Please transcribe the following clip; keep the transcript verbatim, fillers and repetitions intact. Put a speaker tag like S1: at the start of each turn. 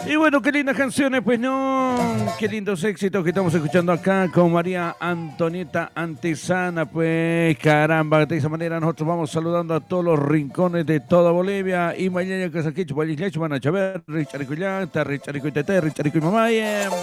S1: Y bueno, qué lindas canciones, pues no, qué lindos éxitos que estamos escuchando acá con María Antonieta Antesana, pues caramba, de esa manera nosotros vamos saludando a todos los rincones de toda Bolivia y mañana que se ha hecho, Richard Richard Richard Richard Richard Richard Richard Richard